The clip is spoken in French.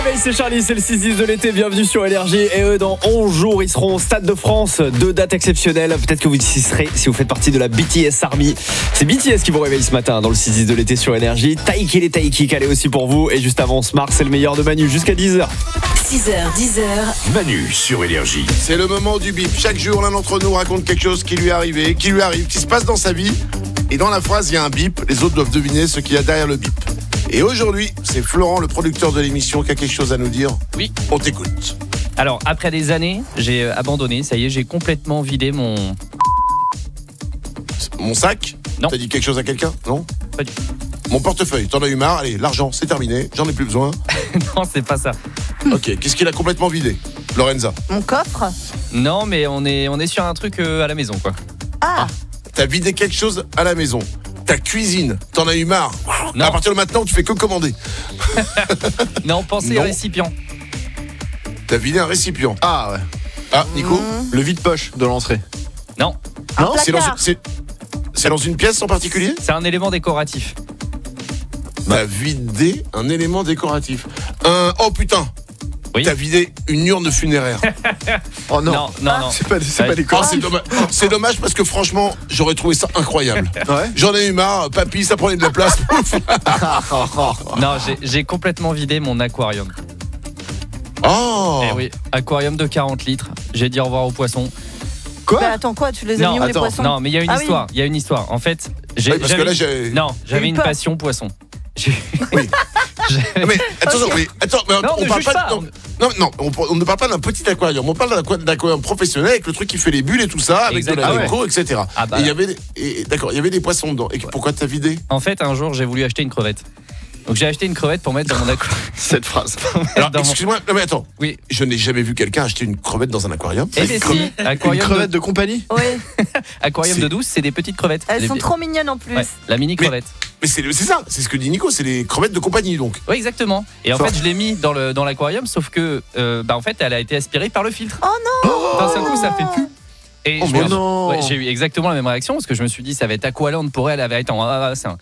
réveil, c'est Charlie, c'est le 6-10 de l'été, bienvenue sur Énergie. Et eux, dans 11 jours, ils seront au Stade de France. 2 dates exceptionnelles, peut-être que vous y serez si vous faites partie de la BTS Army. C'est BTS qui vous réveille ce matin dans le 6-10 de l'été sur Énergie. Taiki les Taiki, calé aussi pour vous. Et juste avant, Smart, c'est le meilleur de Manu jusqu'à 10h. 6h, 10h. Manu sur Énergie. C'est le moment du bip. Chaque jour, l'un d'entre nous raconte quelque chose qui lui est arrivé, qui se passe dans sa vie. Et dans la phrase, il y a un bip. Les autres doivent deviner ce qu'il y a derrière le bip. Et aujourd'hui, c'est Florent, le producteur de l'émission, qui a quelque chose à nous dire. Oui. On t'écoute. Alors, après des années, j'ai abandonné. Ça y est, j'ai complètement vidé mon... Mon sac ? Non. T'as dit quelque chose à quelqu'un ? Non ? Pas du tout. Mon portefeuille, t'en as eu marre. Allez, l'argent, c'est terminé. J'en ai plus besoin. Non, c'est pas ça. Ok, qu'est-ce qu'il a complètement vidé ? Lorenza. Mon coffre. Non, mais on est sur un truc à la maison, quoi. Ah, T'as vidé quelque chose à la maison. Ta cuisine, t'en as eu marre. Non. À partir de maintenant, tu fais que commander. Non, pensez Non. au récipient. T'as vidé un récipient. Ah ouais. Ah, Nico ? Le vide-poche de l'entrée. Non, un C'est dans, placard. c'est dans une pièce en particulier ? c'est un élément décoratif. T'as vidé un élément décoratif. Oh putain. Oui. T'as vidé une urne funéraire. Oh non. Non. C'est pas Ouais. des Oh, c'est dommage. C'est dommage parce que franchement, j'aurais trouvé ça incroyable. Ouais. J'en ai eu marre. Papy, ça prenait de la place. Non, j'ai complètement vidé mon aquarium. Oh. Eh oui, aquarium de 40 litres. J'ai dit au revoir aux poissons. Quoi? Bah attends, quoi, tu les as Non, mis où les attends, poissons? Non, mais il y a une Ah oui. histoire. Il y a une histoire. En fait, Oui, parce que là, j'ai. j'avais eu une peur. passion poisson. J'ai- Oui. Mais attends, mais Non, on ne parle juge pas. pas. On ne parle pas d'un petit aquarium. On parle d'un aquarium professionnel avec le truc qui fait les bulles et tout ça, avec de Exactement. la déco, etc. Ah bah. Et il y avait, d'accord, il y avait des poissons dedans. Et pourquoi t'as vidé? En fait, un jour, j'ai voulu acheter une crevette. Donc j'ai acheté une crevette pour mettre dans mon aquarium. Cette phrase. Alors, Dans mon- excuse-moi, non mais attends. Oui. Je n'ai jamais vu quelqu'un acheter une crevette dans un aquarium. Et si, Une aquarium, crevette de compagnie? Oui, aquarium C'est- de douce, c'est des petites crevettes. elles Des- sont trop mignonnes en plus. Ouais, la mini crevette. Mais c'est ça, c'est ce que dit Nico, c'est les crevettes de compagnie donc. Oui, exactement. Et en Fort. fait, je l'ai mis dans l'aquarium, sauf que, en fait, elle a été aspirée par le filtre. Oh non. D'un seul coup, ça fait pu. Et Oh, je mais me- non. ouais, j'ai eu exactement la même réaction parce que je me suis dit ça va être Aqualand pour elle, elle va être en